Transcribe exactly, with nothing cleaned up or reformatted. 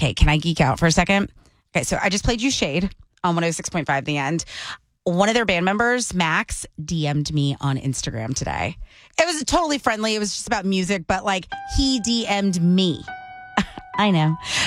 Okay, can I geek out for a second? Okay, so I just played you Shade on one oh six point five The End. One of their band members, Max, D M'd me on Instagram today. It was totally friendly. It was just about music, but like he D M'd me. I know.